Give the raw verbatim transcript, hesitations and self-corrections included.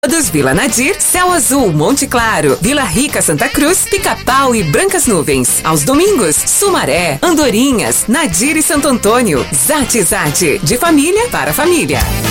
Dos Vila Nadir, Céu Azul, Monte Claro, Vila Rica, Santa Cruz, Pica-Pau e Brancas Nuvens. Aos domingos, Sumaré, Andorinhas, Nadir e Santo Antônio. Zate Zate, de família para família.